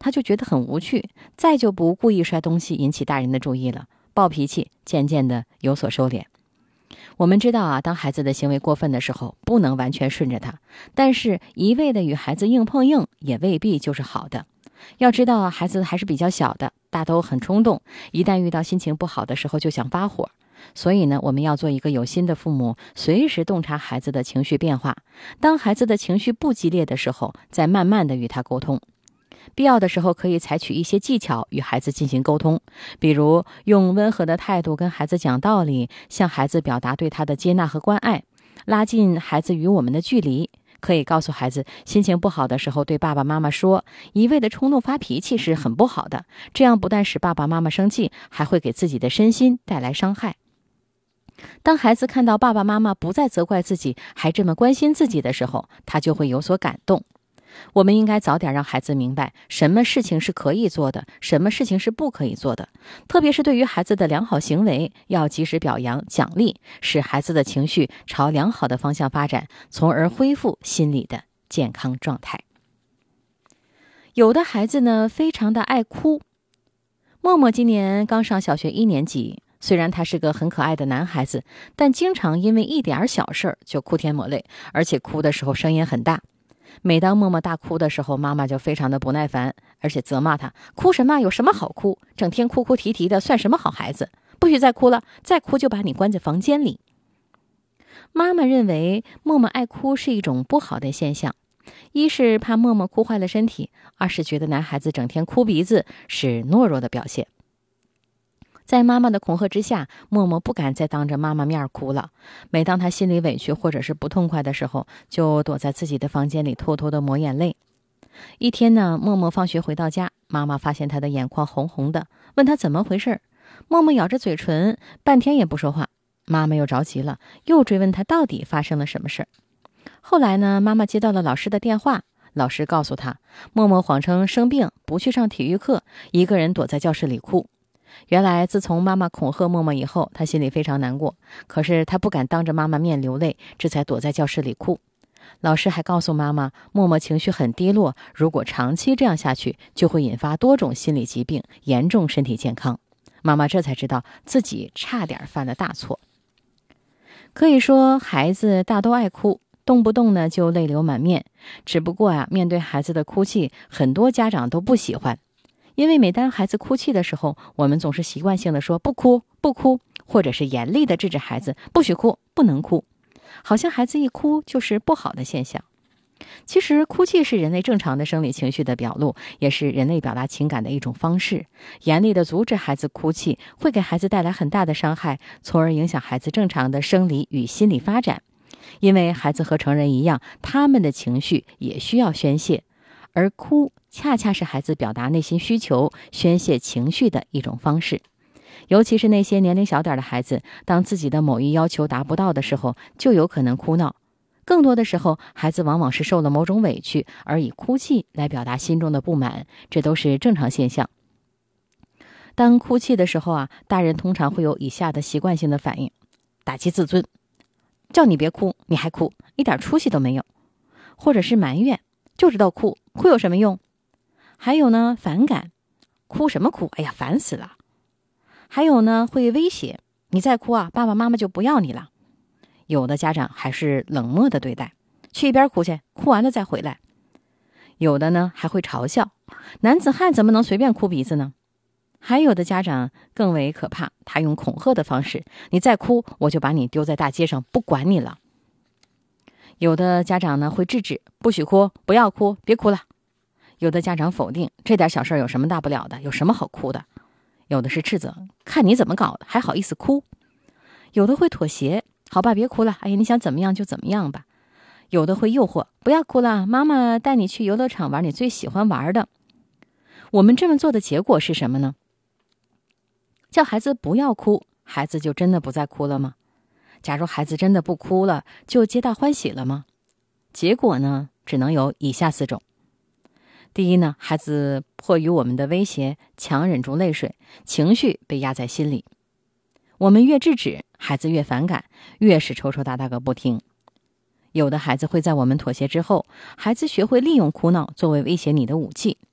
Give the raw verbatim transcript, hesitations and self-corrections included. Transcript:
他就觉得很无趣，再就不故意摔东西引起大人的注意了，暴脾气渐渐的有所收敛。我们知道啊，当孩子的行为过分的时候，不能完全顺着他，但是一味的与孩子硬碰硬也未必就是好的。要知道啊，孩子还是比较小的，大都很冲动，一旦遇到心情不好的时候就想发火。所以呢，我们要做一个有心的父母，随时洞察孩子的情绪变化，当孩子的情绪不激烈的时候，再慢慢的与他沟通。必要的时候可以采取一些技巧与孩子进行沟通，比如用温和的态度跟孩子讲道理，向孩子表达对他的接纳和关爱，拉近孩子与我们的距离。可以告诉孩子，心情不好的时候对爸爸妈妈说，一味的冲动发脾气是很不好的，这样不但使爸爸妈妈生气，还会给自己的身心带来伤害。当孩子看到爸爸妈妈不再责怪自己，还这么关心自己的时候，他就会有所感动。我们应该早点让孩子明白什么事情是可以做的，什么事情是不可以做的，特别是对于孩子的良好行为，要及时表扬奖励，使孩子的情绪朝良好的方向发展，从而恢复心理的健康状态。有的孩子呢，非常的爱哭。默默今年刚上小学一年级，虽然他是个很可爱的男孩子，但经常因为一点小事儿就哭天抹泪，而且哭的时候声音很大。每当默默大哭的时候，妈妈就非常的不耐烦，而且责骂他，哭什么？有什么好哭？整天哭哭啼啼的，算什么好孩子？不许再哭了，再哭就把你关在房间里。妈妈认为默默爱哭是一种不好的现象，一是怕默默哭坏了身体，二是觉得男孩子整天哭鼻子是懦弱的表现。在妈妈的恐吓之下，默默不敢再当着妈妈面哭了。每当他心里委屈或者是不痛快的时候，就躲在自己的房间里偷偷的抹眼泪。一天呢，默默放学回到家，妈妈发现他的眼眶红红的，问他怎么回事。默默咬着嘴唇，半天也不说话。妈妈又着急了，又追问他到底发生了什么事。后来呢，妈妈接到了老师的电话，老师告诉他，默默谎称生病，不去上体育课，一个人躲在教室里哭。原来自从妈妈恐吓默默以后，他心里非常难过，可是他不敢当着妈妈面流泪，这才躲在教室里哭。老师还告诉妈妈，默默情绪很低落，如果长期这样下去，就会引发多种心理疾病，严重身体健康。妈妈这才知道自己差点犯了大错。可以说孩子大都爱哭，动不动呢就泪流满面，只不过啊，面对孩子的哭泣，很多家长都不喜欢。因为每当孩子哭泣的时候，我们总是习惯性的说不哭不哭，或者是严厉的制止孩子不许哭，不能哭，好像孩子一哭就是不好的现象。其实哭泣是人类正常的生理情绪的表露，也是人类表达情感的一种方式。严厉的阻止孩子哭泣，会给孩子带来很大的伤害，从而影响孩子正常的生理与心理发展。因为孩子和成人一样，他们的情绪也需要宣泄，而哭恰恰是孩子表达内心需求、宣泄情绪的一种方式。尤其是那些年龄小点的孩子，当自己的某一要求达不到的时候，就有可能哭闹。更多的时候，孩子往往是受了某种委屈，而以哭泣来表达心中的不满，这都是正常现象。当哭泣的时候啊，大人通常会有以下的习惯性的反应：打击自尊，叫你别哭，你还哭，一点出息都没有；或者是埋怨，就知道哭，哭有什么用？还有呢，反感，哭什么哭？哎呀，烦死了！还有呢，会威胁，你再哭啊，爸爸妈妈就不要你了。有的家长还是冷漠的对待，去一边哭去，哭完了再回来。有的呢，还会嘲笑，男子汉怎么能随便哭鼻子呢？还有的家长更为可怕，他用恐吓的方式，你再哭，我就把你丢在大街上，不管你了。有的家长呢会制止，不许哭，不要哭，别哭了。有的家长否定，这点小事有什么大不了的，有什么好哭的。有的是斥责，看你怎么搞的，还好意思哭。有的会妥协，好吧，别哭了，哎呀，你想怎么样就怎么样吧。有的会诱惑，不要哭了，妈妈带你去游乐场玩你最喜欢玩的。我们这么做的结果是什么呢？叫孩子不要哭，孩子就真的不再哭了吗？假如孩子真的不哭了，就皆大欢喜了吗？结果呢，只能有以下四种。第一呢，孩子迫于我们的威胁，强忍住泪水，情绪被压在心里。我们越制止，孩子越反感，越是抽抽搭搭个不听。有的孩子会在我们妥协之后，孩子学会利用哭闹作为威胁你的武器，